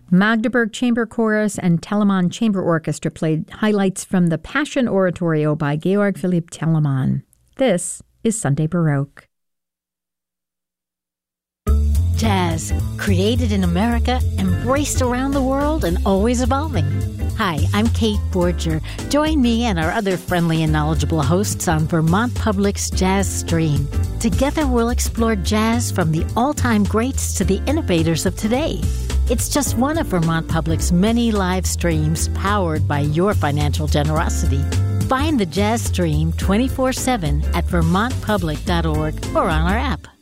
Magdeburg Chamber Chorus and Telemann Chamber Orchestra played highlights from the Passion Oratorio by Georg Philipp Telemann. This is Sunday Baroque. Jazz, created in America, embraced around the world, and always evolving. Hi, I'm Kate Borger. Join me and our other friendly and knowledgeable hosts on Vermont Public's Jazz Stream. Together we'll explore jazz from the all-time greats to the innovators of today. It's just one of Vermont Public's many live streams powered by your financial generosity. Find the Jazz Stream 24/7 at vermontpublic.org or on our app.